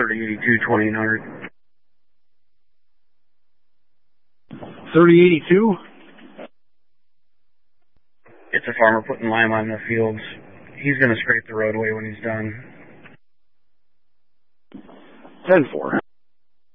3082, 2800. 3082? It's a farmer putting lime on the fields. He's going to scrape the roadway when he's done. 10-4.